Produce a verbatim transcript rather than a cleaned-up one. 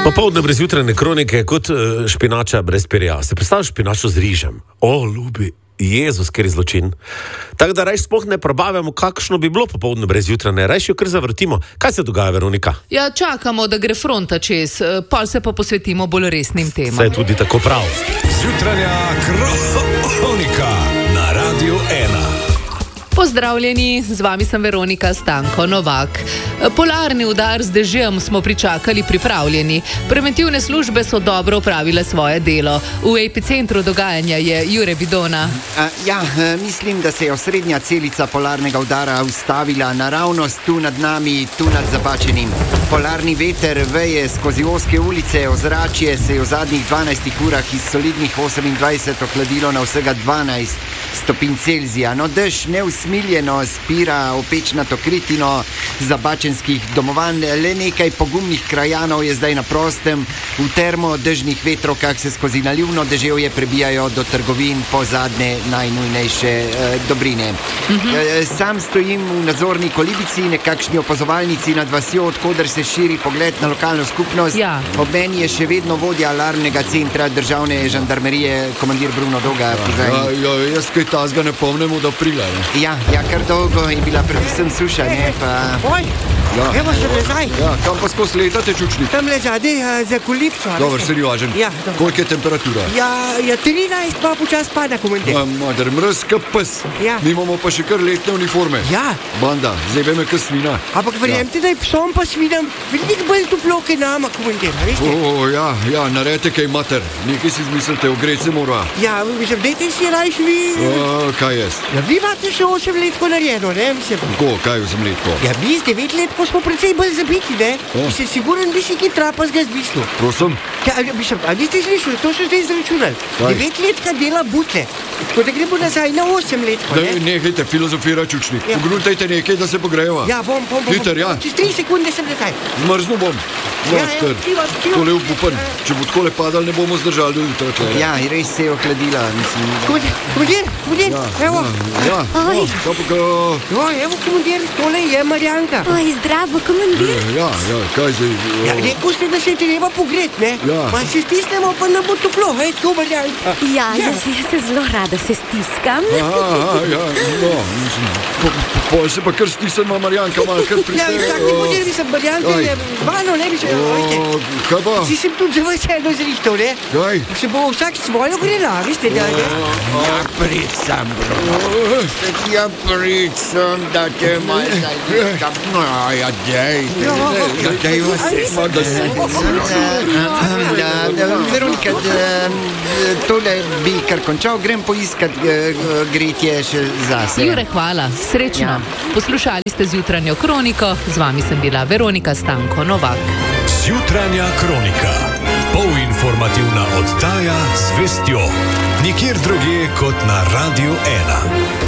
Popoldne brez jutrajne kronike je kot špinača brez perja. Se predstavljaš špinačo z rižem? O, ljubi, Jezus, ker je zločin. Tako da rajš sploh ne probavamo, kakšno bi bilo popoldne brez jutrajne. Rajš jo kar zavrtimo. Kaj se dogaja, Veronika? Ja, čakamo, da gre fronta čez, pol se pa posvetimo bolj resnim temam. Vse je tudi tako prav. Jutranja kronika na Radiu ena. Pozdravljeni, z vami sem Veronika Stanko Novak. Polarni udar z dežjem smo pričakali pripravljeni. Preventivne službe so dobro opravile svoje delo. V epicentru dogajanja je Jure Bidona. A, ja, mislim, da se je osrednja celica polarnega udara ustavila naravnost tu nad nami, tu nad Zabačenim. Polarni veter veje skozi ozke ulice, ozračje se je v zadnjih dvanajstih urah iz solidnih osemindvajset ohladilo na vsega dvanajst stopinj Celzija. No, dež neusmiljeno spira opečnato kritino zabačenskih domovanj. Le nekaj pogumnih krajanov je zdaj na prostem v termo dežnih vetrovkah se skozi nalivno deževje prebijajo do trgovin po zadnje najnujnejše eh, dobrine. Mm-hmm. E, sam stojim v nadzorni kolibici, nekakšni opazovalnici nad vasjo, odkoder se širi pogled na lokalno skupnost. Ja. Ob meni je še vedno vodja alarmnega centra državne žandarmerije, komandir Bruno Doga. Ja, ja, jaz kaj tazga ne pomnem od aprila. Ne? Ja, ja, kar dolgo je bila predvsem suša, ne pa... Oj, Ja. evo še nazaj. Ja, kam pa skozi letate, čučnik? Tam le zadej uh, za kolipco. Dobro, se rivažem. Ja, dobro. Koliko je temperatura? Ja, ja, trinajst pa počas pada, komentir. Ja, mater, mrz ka pes. Ja. Mi imamo pa še kar letne uniforme. Ja. Banda, zdaj veme, kaj svina. Ampak verjemite, da je psom pa svinam veliko bolj toplo, kaj nama, komentir, veste? O, ja, ja, naredite kaj, mater. Nekaj si izmislite, ogreti se mora. Ja, mislim, dajte si rajš vi... A, kaj jaz? Ja, vi imate še osem letko narejeno, ne, mislim. Ko, kaj vzem letko? Ja, mi z devet letko smo precej bolj zabiti, ne? Ja. Mislim, siguren bi si ki trapas ga zbistu. Prosim? Ja, mislim, a niste slišali, to so zdaj izračunali. Kaj? Devet letka dela butle. Tako da gremo nazaj na osem letko, Da, ne? nehajte filozofira, čučnik. Ja. Pogruntajte nekaj, da se pogrejeva. Ja, bom, bom, bom. Hiter, ja. Čez tri sekunde sem nazaj. Zmrznu bom. Ja, ja, Mater, krivo, krivo. tole upupan. Če bo takole padal, ne bomo zdržali do jutra. tle. Ja, res se je ohladila, mislim. Komandir, komandir, komandir, evo. Ja, Oj. ja, to pa ga... Jo, evo, komandir, tole je Marjanka. Oj, zdravo, komandir. Ja, ja, kaj zdaj? Ja, rekel ste, da se je treba pogret, ne? Ja. Pa se stisnemo, pa nam bo toplo, hej, tako Marjanka. Ja, jaz, jaz se zelo rada se stiskam. Aha, ja, no, mislim, po, po, po se pa kar stisnemo, Marjanka, malo kar Ja, prišteje. vsak komandir, mislim, Marjanka Kaj? je z mano, ne bi se, veste. Kaj pa? Si sem tudi za vas eno zrihtal, ne? Kaj? Se bo vsak svojo grela, veste, da ne? Ja, prid sem, Bruno. Ja, prid sem, da te malo zaliskam. No, ja, dej. Ja, dej vas Veronika, tole bi kar končal, grem poiskat gretje še zase. Jure, hvala, srečno. Ja. Poslušali ste zjutranjo kroniko, z vami sem bila Veronika Stanko Novak. Jutranja kronika. Polinformativna oddaja z vestjo. Nikjer drugje kot na Radiu ena.